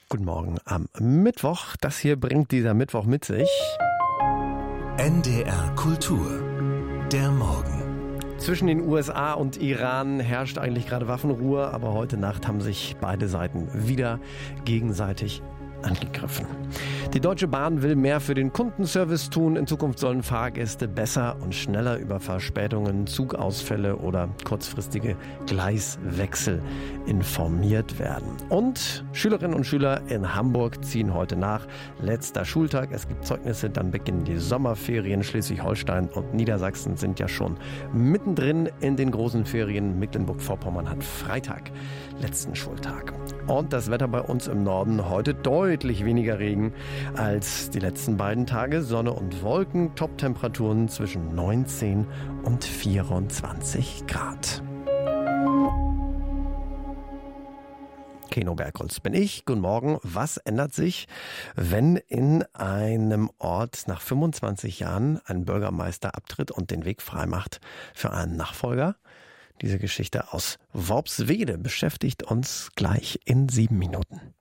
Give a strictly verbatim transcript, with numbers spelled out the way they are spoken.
Guten Morgen am Mittwoch. Das hier bringt dieser Mittwoch mit sich. N D R Kultur. Der Morgen. Zwischen den U S A und Iran herrscht eigentlich gerade Waffenruhe, aber heute Nacht haben sich beide Seiten wieder gegenseitig angegriffen. Die Deutsche Bahn will mehr für den Kundenservice tun. In Zukunft sollen Fahrgäste besser und schneller über Verspätungen, Zugausfälle oder kurzfristige Gleiswechsel informiert werden. Und Schülerinnen und Schüler in Hamburg ziehen heute nach. Letzter Schultag, es gibt Zeugnisse, dann beginnen die Sommerferien. Schleswig-Holstein und Niedersachsen sind ja schon mittendrin in den großen Ferien. Mecklenburg-Vorpommern hat Freitag letzten Schultag. Und das Wetter bei uns im Norden heute deutlich weniger Regen als die letzten beiden Tage. Sonne und Wolken, Top-Temperaturen zwischen neunzehn und vierundzwanzig Grad. Keno Bergholz bin ich. Guten Morgen. Was ändert sich, wenn in einem Ort nach fünfundzwanzig Jahren ein Bürgermeister abtritt und den Weg freimacht für einen Nachfolger? Diese Geschichte aus Worpswede beschäftigt uns gleich in sieben Minuten.